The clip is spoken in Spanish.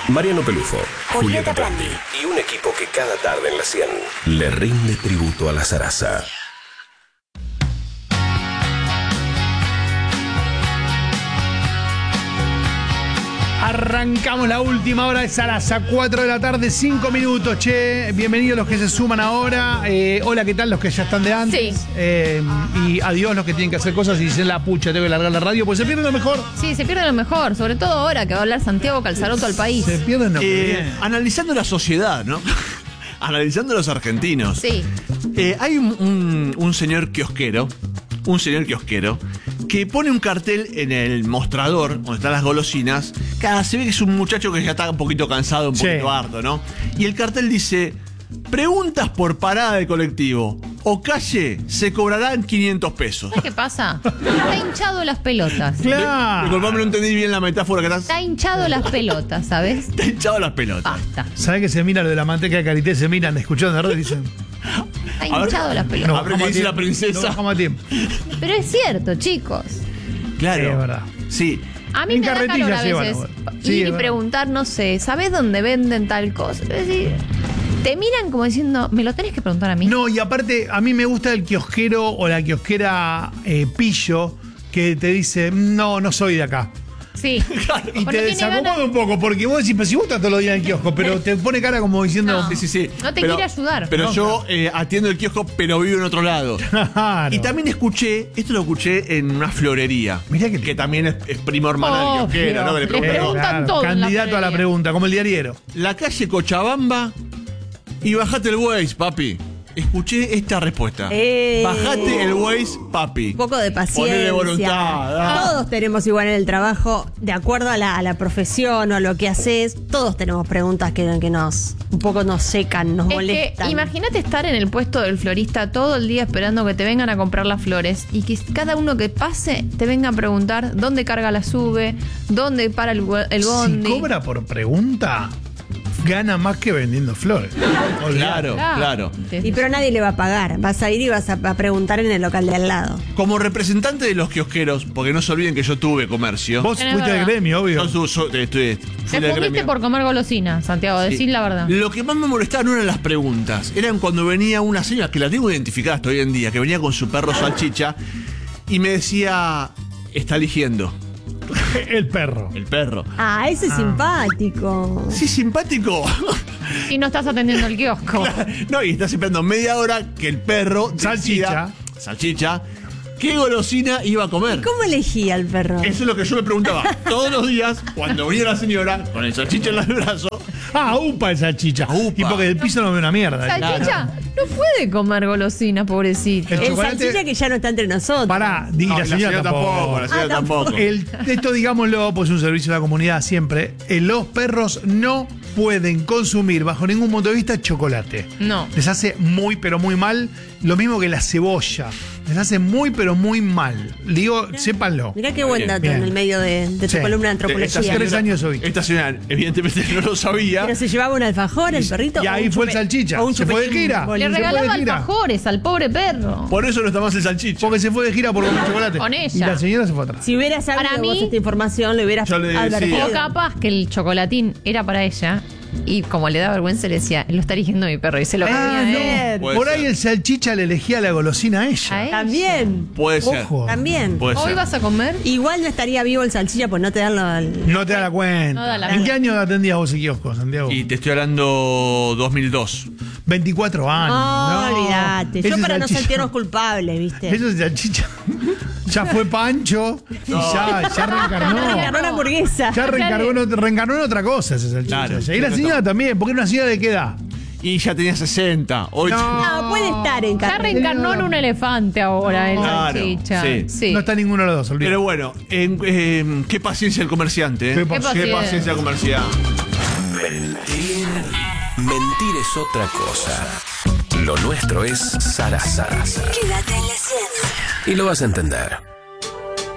Mariano Pelufo, Julieta Prandi y un equipo que cada tarde en la 100 le rinde tributo a la zaraza. Arrancamos la última hora de Zaraza, 4 de la tarde, 5 minutos, che. Bienvenidos los que se suman ahora. Hola, ¿qué tal? Los que ya están de antes. Sí. Y adiós los que tienen que hacer cosas y dicen la pucha, tengo que largar la radio, pues se pierde lo mejor. Sí, se pierde lo mejor, sobre todo ahora que va a hablar Santiago Calzaroto al país. Se pierden lo que viene. Analizando la sociedad, ¿no? Analizando a los argentinos. Sí. Hay un señor kiosquero, que pone un cartel en el mostrador donde están las golosinas. Se ve que es un muchacho que ya está un poquito cansado, un poquito harto, ¿no? Y el cartel dice: preguntas por parada de colectivo o calle se cobrarán 500 pesos. ¿Sabes qué pasa? Está hinchado las pelotas. Claro. Disculpame, no entendí bien la metáfora que estás. Está hinchado las pelotas, ¿sabes? Está hinchado las pelotas. Basta. ¿Sabes que se mira lo de la manteca de karité? Se miran escuchando la radio y dicen. Está hinchado las pelotas. A ver qué dice la princesa. No bajamos a tiempo. Pero es cierto, chicos. Claro. Sí, es verdad. Sí. A mí En me da carretilla calor a sí, veces bueno. Sí, ir es y verdad. preguntar, no sé, ¿sabés dónde venden tal cosa? Es decir, te miran como diciendo, ¿me lo tenés que preguntar a mí? No, y aparte, a mí me gusta el kiosquero o la kiosquera pillo que te dice, no soy de acá. Sí. Y O te no tiene desacomoda ganas- un poco, porque vos decís, pero si vos estás todos los días en el kiosco, pero te pone cara como diciendo. No. Sí. No te quiere ayudar. Pero No, yo atiendo el kiosco, pero vivo en otro lado. Claro. Y también esto lo escuché en una florería. Mirá que también es primo hermano del Obvio. kiosquero, ¿no? Que le Les preguntan todo. preguntan todo en la Candidato a la florería. pregunta, como el diariero. La calle Cochabamba y bajate el Waze, papi. Escuché esta respuesta. Bajate el Waze, papi. Un poco de paciencia. Ponele voluntad. Todos tenemos igual en el trabajo, de acuerdo a la profesión o a lo que haces, todos tenemos preguntas que nos un poco nos secan, nos Es que molestan. imagínate estar en el puesto del florista todo el día esperando que te vengan a comprar las flores y que cada uno que pase te venga a preguntar dónde carga la sube, dónde para el bondi. Si cobra por pregunta, gana más que vendiendo flores. Olvidate. Claro. Y pero nadie le va a pagar. Vas a ir y vas a preguntar en el local de al lado. Como representante de los kiosqueros, porque no se olviden que yo tuve comercio. Vos Tenés fuiste del verdad. gremio, obvio. Yo fui Te del fundiste gremio. por comer golosina, Santiago, Sí. decir la verdad. Lo que más me molestaba no eran las preguntas, eran cuando venía una señora, que la tengo identificada hasta hoy en día, que venía con su perro salchicha y me decía, está eligiendo El perro. el perro. Ah, ese es simpático. Sí, simpático. Y no estás atendiendo el kiosco. No, y estás esperando media hora que el perro decida- salchicha, qué golosina iba a comer. ¿Cómo elegía el perro? Eso es lo que yo me preguntaba todos los días cuando venía la señora con el salchicha en el brazo. Ah, upa esa salchicha. Upa. Y porque del piso no ve una mierda. Salchicha no puede comer golosina, pobrecito. El El chocolate- salchicha que ya no está entre nosotros. Pará, y No, la señora tampoco. la señora tampoco. Esto, digámoslo, pues es un servicio a la comunidad siempre. Los perros no pueden consumir, bajo ningún punto de vista, chocolate. No. Les hace muy, pero muy mal. Lo mismo que la cebolla. Les hace muy, pero muy mal. Digo, sépanlo. Mirá qué buen dato Bien. en el medio de tu Sí. columna de Esta antropología. señora- 3 años hoy. Esta señora evidentemente no lo sabía. Pero se llevaba un alfajor, el perrito. Y o ahí un fue el chupe- salchicha. o un Se fue de chupetín gira. Le bolillo. se fue regalaba de gira. alfajores al pobre perro. Por eso no está más el salchicha. Porque se fue de gira por comer chocolate. Con ella. Y la señora se fue atrás. Si hubieras sabido Para vos mí- esta información, le hubieras Yo le decía. advertido. O capaz que el chocolatín era para ella y como le da vergüenza le decía, lo está eligiendo mi perro y se lo comía Ah, él. no. Puede Por ser. ahí el salchicha le elegía la golosina a A ella. ella. También. Puede ser. Ojo. También. Puede ¿Hoy ser. vas a comer? Igual no estaría vivo el salchicha, pues no te dan No te da la cuenta. No da la ¿En cuenta. qué año atendías vos el kiosco, Santiago? Y te estoy hablando 2002. 24 años. No, olvídate. Yo Ese para no salchicha- sentirnos culpables, ¿viste? Eso es salchicha. Ya fue Pancho y ya reencarnó. Reencarnó una hamburguesa. Ya reencarnó en otra cosa ese salchicha. Claro, y la sí, señora también, porque era una señora de qué edad. Y ya tenía 60. Hoy No, puede estar en Ya carne. reencarnó en un elefante ahora, el Claro, salchicha. sí. Sí. No está ninguno de los dos, olvídate. Pero bueno, qué paciencia el comerciante. Qué Qué paciencia. paciencia el comerciante. Mentir es otra cosa. Lo nuestro es Zaraza. Quédate en la 100. Y lo vas a entender.